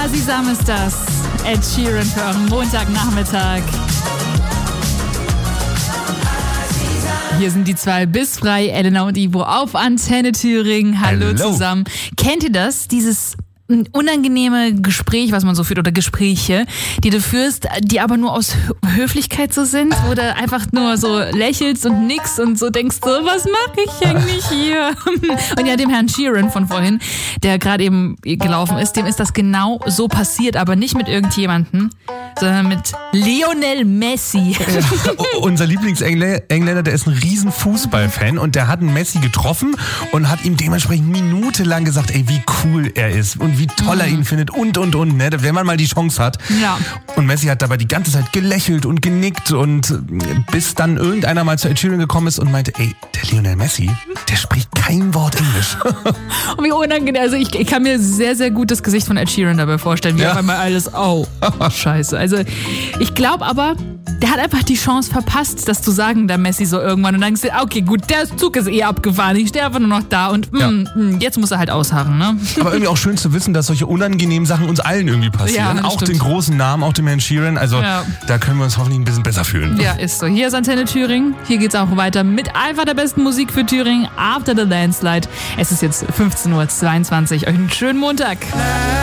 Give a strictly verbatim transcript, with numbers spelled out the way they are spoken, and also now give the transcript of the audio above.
Asisam ist das. Ed Sheeran für euren Montagnachmittag. Hier sind die zwei bis frei, Elena und Ivo auf Antenne Thüringen. Hallo, Hallo zusammen. Kennt ihr das? Dieses unangenehme Gespräch, was man so führt, oder Gespräche, die du führst, die aber nur aus Höflichkeit so sind, wo du einfach nur so lächelst und nix und so denkst so, was mache ich eigentlich hier? Und ja, dem Herrn Sheeran von vorhin, der gerade eben gelaufen ist, dem ist das genau so passiert, aber nicht mit irgendjemandem, sondern mit Lionel Messi. Ja, unser Lieblingsengländer, der ist ein riesen Fußballfan und der hat einen Messi getroffen und hat ihm dementsprechend minutenlang gesagt, ey, wie cool er ist und wie toll er ihn findet und, und, und, ne, wenn man mal die Chance hat. Ja. Und Messi hat dabei die ganze Zeit gelächelt und genickt und bis dann irgendeiner mal zu Ed Sheeran gekommen ist und meinte, ey, der Lionel Messi, der spricht kein Wort Englisch. Und wie unangenehm, also ich, ich kann mir sehr, sehr gut das Gesicht von Ed Sheeran dabei vorstellen, wie Ja. auf einmal alles, oh, scheiße. Also ich glaube aber, der hat einfach die Chance verpasst, das zu sagen, der Messi so irgendwann. Und dann denkst du, okay, gut, der Zug ist eh abgefahren, ich stehe einfach nur noch da und Ja. mm, mm, jetzt muss er halt ausharren, ne? Aber irgendwie auch schön zu wissen, dass solche unangenehmen Sachen uns allen irgendwie passieren. Ja, das auch stimmt. den großen Namen, auch dem Herrn Sheeran. Also Ja. da können wir uns hoffentlich ein bisschen besser fühlen. Ja, ist so. Hier ist Antenne Thüringen. Hier geht's auch weiter mit einfach der besten Musik für Thüringen. After the Landslide. Es ist jetzt fünfzehn Uhr zweiundzwanzig. Euch einen schönen Montag.